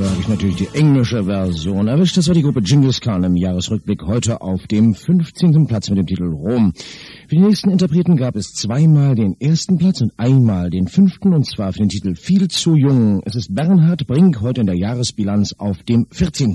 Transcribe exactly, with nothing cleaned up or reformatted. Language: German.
Da habe ich natürlich die englische Version erwischt. Das war die Gruppe Genghis Khan im Jahresrückblick heute auf dem fünfzehnten Platz mit dem Titel Rom. Für die nächsten Interpreten gab es zweimal den ersten Platz und einmal den fünften, und zwar für den Titel Viel zu jung. Es ist Bernhard Brink heute in der Jahresbilanz auf dem vierzehnten